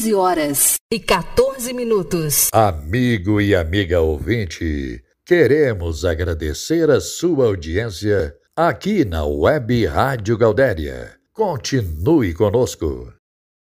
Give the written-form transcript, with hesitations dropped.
15h14. Amigo e amiga ouvinte, queremos agradecer a sua audiência aqui na Web Rádio Gaudéria. Continue conosco.